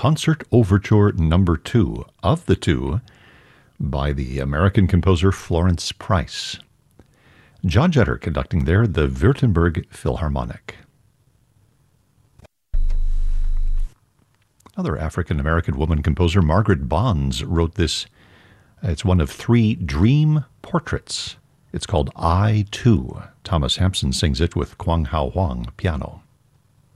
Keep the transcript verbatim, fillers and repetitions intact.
Concert Overture Number Two, of the two, by the American composer Florence Price. John Jetter conducting there the Württemberg Philharmonic. Another African-American woman composer, Margaret Bonds, wrote this. It's one of three dream portraits. It's called I, Too. Thomas Hampson sings it with Kwang Hao Huang piano.